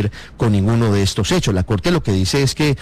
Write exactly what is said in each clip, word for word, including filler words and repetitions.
ver con ninguno de estos hechos. La Corte lo que dice es que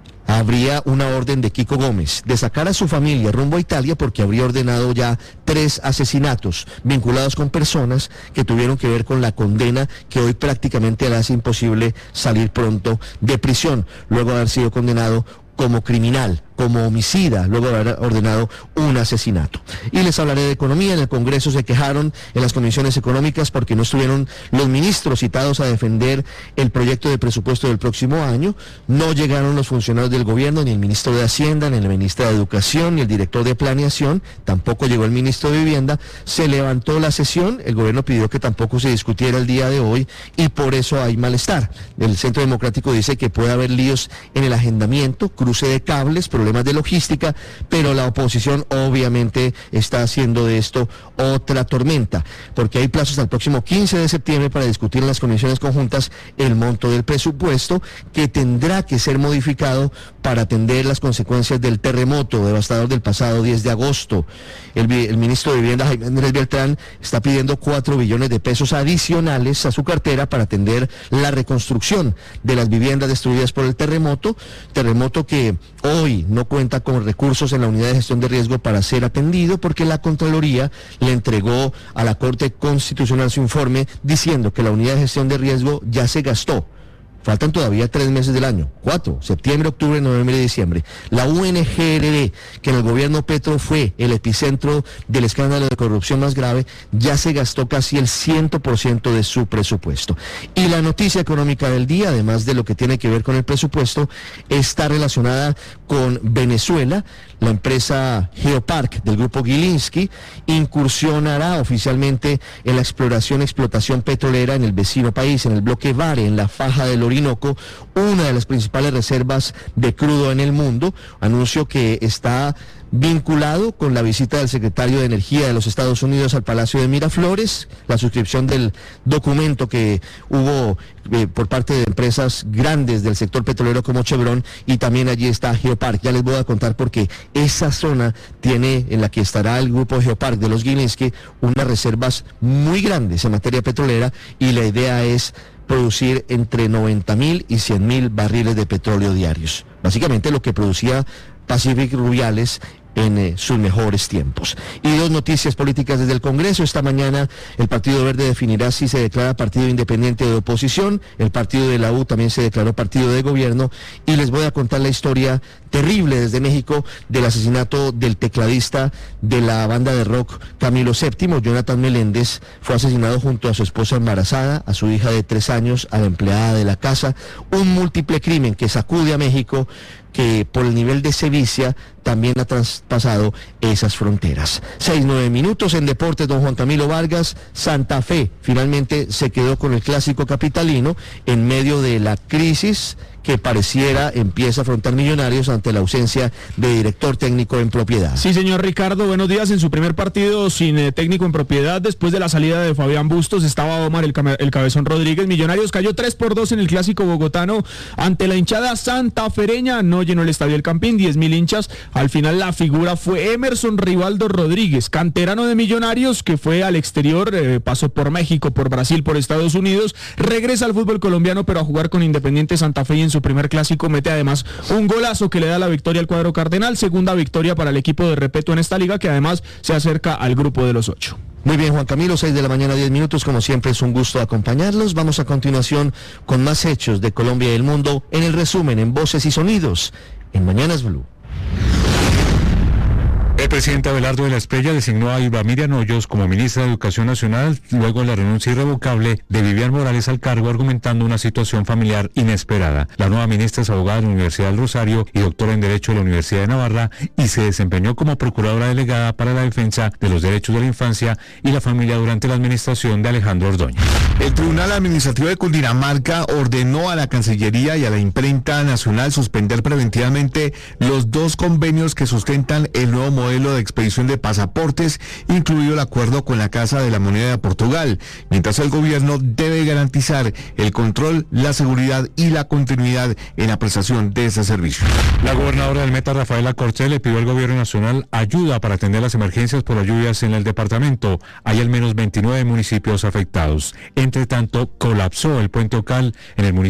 habría una orden de Kiko Gómez de sacar a su familia rumbo a Italia porque habría ordenado ya tres asesinatos vinculados con personas que tuvieron que ver con la condena que hoy prácticamente le hace imposible salir pronto de prisión, luego de haber sido condenado como criminal, como homicida, luego de haber ordenado un asesinato. Y les hablaré de economía. En el Congreso se quejaron en las comisiones económicas porque no estuvieron los ministros citados a defender el proyecto de presupuesto del próximo año. No llegaron los funcionarios del gobierno, ni el ministro de Hacienda, ni el ministro de Educación, ni el director de Planeación. Tampoco llegó el ministro de Vivienda. Se levantó la sesión. El gobierno pidió que tampoco se discutiera el día de hoy y por eso hay malestar. El Centro Democrático dice que puede haber líos en el agendamiento, cruce de cables, problemas de logística, pero la oposición obviamente está haciendo de esto otra tormenta, porque hay plazos hasta el próximo quince de septiembre para discutir en las comisiones conjuntas el monto del presupuesto que tendrá que ser modificado para atender las consecuencias del terremoto devastador del pasado diez de agosto. El, el ministro de Vivienda, Jaime Andrés Beltrán, está pidiendo cuatro billones de pesos adicionales a su cartera para atender la reconstrucción de las viviendas destruidas por el terremoto, terremoto que hoy no cuenta con recursos en la unidad de gestión de riesgo para ser atendido porque la Contraloría le entregó a la Corte Constitucional su informe diciendo que la unidad de gestión de riesgo ya se gastó. Faltan todavía tres meses del año, cuatro, septiembre, octubre, noviembre y diciembre. La U N G R D, que en el gobierno Petro fue el epicentro del escándalo de corrupción más grave, ya se gastó casi el cien por ciento de su presupuesto. Y la noticia económica del día, además de lo que tiene que ver con el presupuesto, está relacionada con Venezuela. La empresa Geopark del grupo Gilinski incursionará oficialmente en la exploración y explotación petrolera en el vecino país, en el bloque Vare, en la faja del Orinoco, una de las principales reservas de crudo en el mundo, anuncio que está vinculado con la visita del secretario de Energía de los Estados Unidos al Palacio de Miraflores, la suscripción del documento que hubo eh, por parte de empresas grandes del sector petrolero como Chevron, y también allí está Geopark. Ya les voy a contar porque esa zona tiene, en la que estará el grupo Geopark de los Gilinski, unas reservas muy grandes en materia petrolera, y la idea es producir entre noventa mil y cien mil barriles de petróleo diarios. Básicamente lo que producía Pacific Rubiales en eh, sus mejores tiempos. Y dos noticias políticas desde el Congreso. Esta mañana el Partido Verde definirá si se declara partido independiente de oposición. El partido de la U también se declaró partido de gobierno. Y les voy a contar la historia terrible desde México del asesinato del tecladista de la banda de rock Camilo séptimo, Jonathan Meléndez. Fue asesinado junto a su esposa embarazada, a su hija de tres años, a la empleada de la casa. Un múltiple crimen que sacude a México, que por el nivel de sevicia también ha traspasado esas fronteras. Seis, nueve minutos en deportes, don Juan Camilo Vargas. Santa Fe finalmente se quedó con el clásico capitalino en medio de la crisis que pareciera empieza a afrontar Millonarios ante la ausencia de director técnico en propiedad. Sí, señor Ricardo, buenos días. En su primer partido sin eh, técnico en propiedad, después de la salida de Fabián Bustos, estaba Omar el, el Cabezón Rodríguez. Millonarios cayó tres por dos en el clásico bogotano ante la hinchada santafereña. No llenó el estadio El Campín, diez mil hinchas. Al final la figura fue Emerson Rivaldo Rodríguez, canterano de Millonarios, que fue al exterior, eh, pasó por México, por Brasil, por Estados Unidos, regresa al fútbol colombiano, pero a jugar con Independiente Santa Fe, y en su primer clásico mete además un golazo que le da la victoria al cuadro cardenal, segunda victoria para el equipo de Repeto en esta liga, que además se acerca al grupo de los ocho. Muy bien, Juan Camilo, seis de la mañana, diez minutos, como siempre es un gusto acompañarlos. Vamos a continuación con más hechos de Colombia y el mundo en el resumen, en Voces y Sonidos, en Mañanas Blue. El presidente Abelardo de la Espriella designó a Iva Miriam Hoyos como ministra de Educación Nacional luego de la renuncia irrevocable de Vivian Morales al cargo, argumentando una situación familiar inesperada. La nueva ministra es abogada de la Universidad del Rosario y doctora en Derecho de la Universidad de Navarra, y se desempeñó como procuradora delegada para la defensa de los derechos de la infancia y la familia durante la administración de Alejandro Ordóñez. El Tribunal Administrativo de Cundinamarca ordenó a la Cancillería y a la Imprenta Nacional suspender preventivamente los dos convenios que sustentan el nuevo modelo de expedición de pasaportes, incluido el acuerdo con la Casa de la Moneda de Portugal, mientras el gobierno debe garantizar el control, la seguridad y la continuidad en la prestación de ese servicio. La gobernadora del Meta, Rafaela Corché, le pidió al gobierno nacional ayuda para atender las emergencias por las lluvias en el departamento. Hay al menos veintinueve municipios afectados. Entre tanto, colapsó el puente Ocal en el municipio